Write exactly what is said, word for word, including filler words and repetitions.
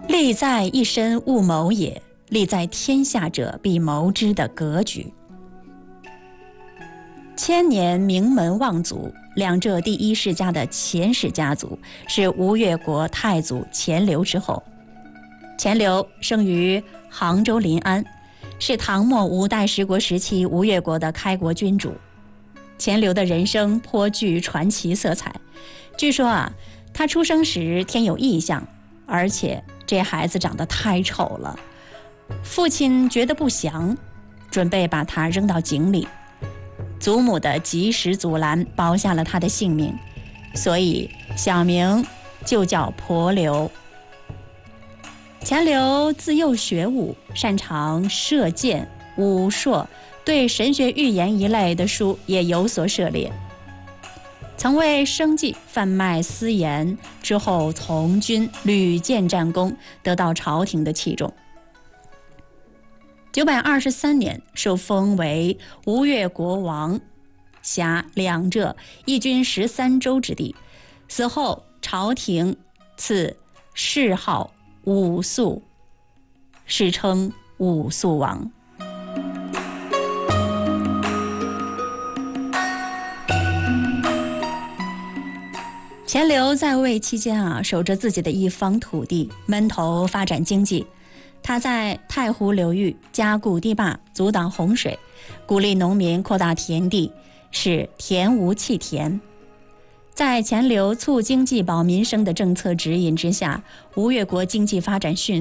利在一身勿谋也，利在天下者必谋之的格局。千年名门望族，两浙第一世家的钱氏家族是吴越国太祖钱镠之后。钱镠生于杭州临安，是唐末五代十国时期吴越国的开国君主。钱镠的人生颇具传奇色彩。据说啊，他出生时天有异象，而且这孩子长得太丑了，父亲觉得不祥，准备把他扔到井里。祖母的及时阻拦保下了他的性命，所以小名就叫婆镠。钱镠自幼学武，擅长射箭、武术，对神学预言一类的书也有所涉猎。曾为生计贩卖私盐，之后从军屡建战功，得到朝廷的器重。九百二十三年受封为吴越国王，辖两浙，一均十三州之地。死后朝廷赐谥号武肃，史称武肃王。钱镠在位期间啊，守着自己的一方土地，闷头发展经济。他在太湖流域加固堤坝，阻挡洪水，鼓励农民扩大田地，使田无弃田。在钱镠促经济保民生的政策指引之下，吴越国经济发展迅速。